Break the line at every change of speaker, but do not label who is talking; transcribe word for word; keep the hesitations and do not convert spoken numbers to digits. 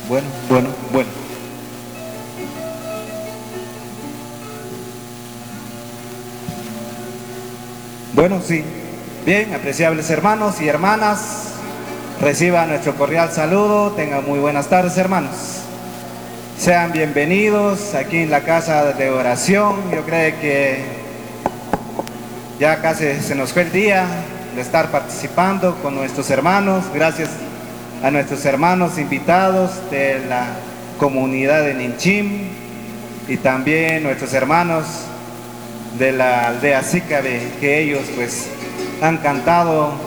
Bueno, bueno, bueno. Bueno, sí. Bien, apreciables hermanos y hermanas, reciban nuestro cordial saludo. Tengan muy buenas tardes, hermanos. Sean bienvenidos aquí en la casa de oración. Yo creo que ya casi se nos fue el día de estar participando con nuestros hermanos. Gracias a nuestros hermanos invitados de la comunidad de Ninchim y también nuestros hermanos de la aldea Sícabe, que ellos pues han cantado